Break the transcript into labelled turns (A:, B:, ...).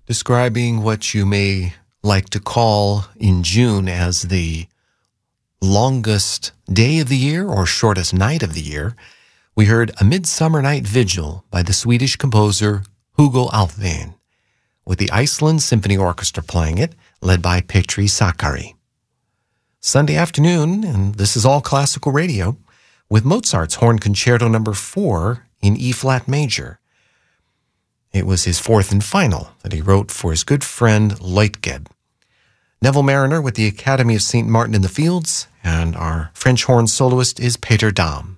A: describing what you may like to call in June as the longest day of the year or shortest night of the year, we heard A Midsummer Night Vigil by the Swedish composer Hugo Alfvén, with the Iceland Symphony Orchestra playing it, led by Petri Sakari. Sunday afternoon, and this is All Classical Radio, with Mozart's Horn Concerto No. 4 in E-flat major. It was his fourth and final that he wrote for his good friend Leutgeb. Neville Mariner with the Academy of St. Martin in the Fields, and our French horn soloist is Peter Dam.